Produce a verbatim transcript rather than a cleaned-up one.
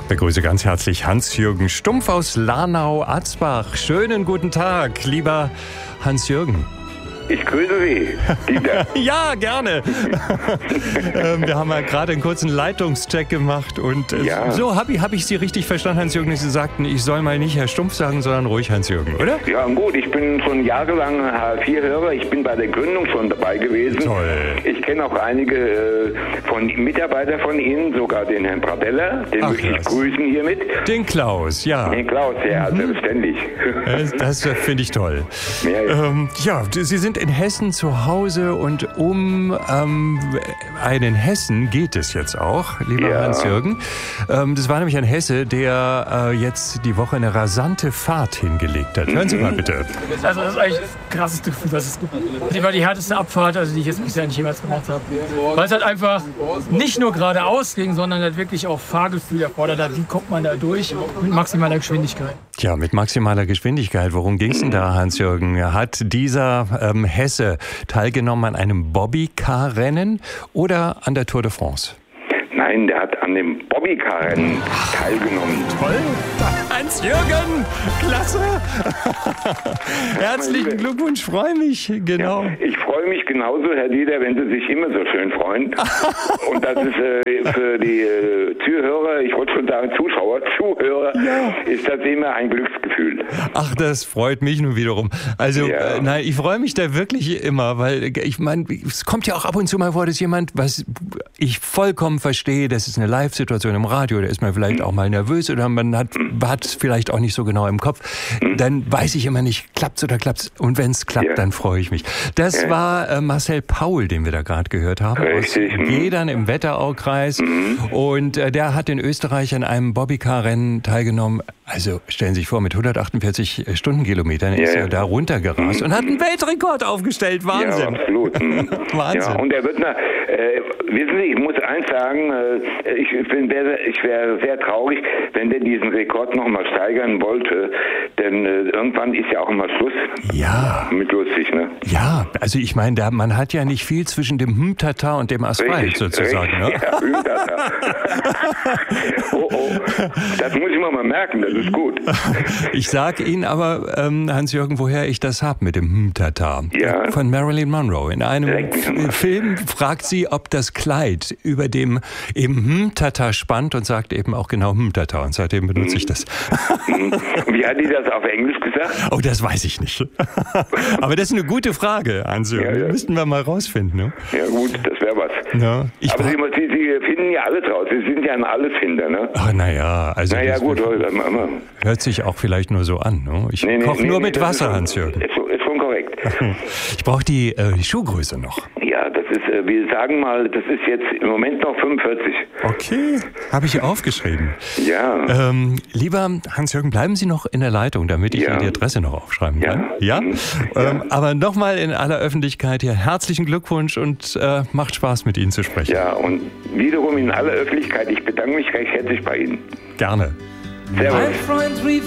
Begrüße ganz herzlich Hans-Jürgen Stumpf aus Larnau-Atzbach. Schönen guten Tag, lieber Hans-Jürgen. Ich grüße Sie, Dieter. Ja, gerne. ähm, wir haben ja gerade einen kurzen Leitungscheck gemacht und äh, Ja. so habe ich, hab ich Sie richtig verstanden, Hans-Jürgen, dass Sie sagten, ich soll mal nicht Herr Stumpf sagen, sondern ruhig Hans-Jürgen, oder? Ja, gut, ich bin schon jahrelang H vier Hörer. Ich bin bei der Gründung schon dabei gewesen. Toll. Ich kenne auch einige äh, von Mitarbeiter von Ihnen, sogar den Herrn Pradella. Den Ach, möchte ich was. grüßen hiermit. Den Klaus, ja. Den Klaus, ja, selbstverständlich. Das, das finde ich toll. Ja, ja. Ähm, ja, Sie sind in Hessen zu Hause und um ähm, einen Hessen geht es jetzt auch, lieber Ja. Hans-Jürgen. Ähm, das war nämlich ein Hesse, der äh, jetzt die Woche eine rasante Fahrt hingelegt hat. Hören Sie mal bitte. Also das ist eigentlich das krasseste Gefühl, was es gibt. Die war die härteste Abfahrt, also die ich jetzt bisher nicht jemals gemacht habe. Weil es halt einfach nicht nur geradeaus ging, sondern halt wirklich auch Fahrgefühl erfordert hat. Wie kommt man da durch mit maximaler Geschwindigkeit? Ja, mit maximaler Geschwindigkeit. Worum ging es denn da, Hans-Jürgen? Hat dieser ähm, Hesse teilgenommen an einem Bobbycar-Rennen oder an der Tour de France? Nein, der hat an dem Bobbycar-Rennen teilgenommen. Toll, Hans-Jürgen, klasse. Herzlichen Glückwunsch, freue mich, genau. Ja, ich freue mich genauso, Herr Dieter, wenn Sie sich immer so schön freuen. Und das ist äh, für die äh, Zuhörer, ich wollte schon sagen Zuschauer, Zuhörer, Ja. ist das immer ein Glücksgefühl. Ach, das freut mich nun wiederum. Also, Ja. äh, nein, ich freue mich da wirklich immer, weil äh, ich meine, es kommt ja auch ab und zu mal vor, dass jemand, was ich vollkommen verstehe, das ist eine Live-Situation im Radio, da ist man vielleicht auch mal nervös oder man hat hat es vielleicht auch nicht so genau im Kopf. Dann weiß ich immer nicht, klappt's oder klappt's. Und wenn es klappt, Ja. dann freue ich mich. Das Ja. war äh, Marcel Paul, den wir da gerade gehört haben, Richtig, aus mhm. Gedern im Wetteraukreis. Und äh, der hat in Österreich an einem Bobbycar-Rennen teilgenommen. Also stellen Sie sich vor, mit hundertachtundvierzig Stundenkilometern ist Ja, er ja. da runtergerast und hat einen Weltrekord aufgestellt. Wahnsinn. Ja, absolut. Mhm. Wahnsinn. Ja, und er wird nach, äh, wissen Sie, ich muss eins sagen, äh, ich bin sehr, ich wäre sehr traurig, wenn der diesen Rekord noch mal steigern wollte, denn äh, irgendwann ist ja auch immer Schluss Ja. mit lustig, ne? Ja, also ich meine, da, man hat ja nicht viel zwischen dem Hm-Tata und dem Asphalt sozusagen. richtig, Ne? ja, Hühntata. Oh, oh, das muss ich mir mal merken, das ist gut. Ich sag Ihnen aber, ähm, Hans-Jürgen, woher ich das hab mit dem Hm-Tata. Ja. Von Marilyn Monroe. In einem Leck mich am F- Arsch. Film fragt sie, ob das Kleid über dem eben Hm-Tata spannt und sagt eben auch genau Hm-Tata. Und seitdem benutze ich das. Wie hat die das auf Englisch gesagt? Oh, das weiß ich nicht. Aber das ist eine gute Frage, Hans-Jürgen. Ja, ja. Müssten wir mal rausfinden. Ne? Ja gut, das wäre was. Ja, ich Aber war- Sie, Sie, Sie finden ja alles raus, Sie sind ja ein Allesfinder, ne? Ach, naja, also Naja das gut, wird- immer, immer. hört sich auch vielleicht nur so an. Ne? Ich Nee, nee, koche nee, nur nee, mit das Wasser, ist schon- Hans-Jürgen. Ist, schon- ist schon korrekt. Ich brauche die, äh, die Schuhgröße noch. Ja, das ist, äh, wir sagen mal, das ist jetzt im Moment noch fünfundvierzig. Okay, habe ich aufgeschrieben. Ja. Ähm, lieber Hans-Jürgen, bleiben Sie noch in der Leitung, damit ich Ja. Ihnen die Adresse noch aufschreiben Ja. kann. Ja? Mhm. Ähm, aber nochmal in aller Öffentlichkeit hier herzlichen Glückwunsch und äh, macht Spaß, mit Ihnen zu sprechen. Ja, und wiederum in aller Öffentlichkeit, ich bedanke mich recht herzlich bei Ihnen. Gerne. Servus. My friends, we